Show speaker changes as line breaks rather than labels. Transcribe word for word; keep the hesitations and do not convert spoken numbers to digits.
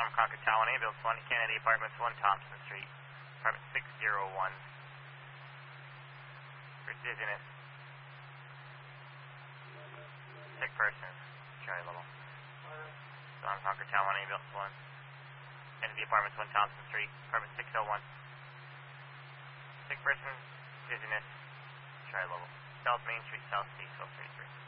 Storm Concord Tower one, ambulance one, Kennedy Apartments one, Thompson Street, apartment six oh one. For dizziness. Sick persons, Charlie level. Storm Concord Tower one, ambulance one, Kennedy Apartments one, Thompson Street, apartment six oh one. Sick person, dizziness, Charlie level. South Main Street, South East, twelve thirty-three.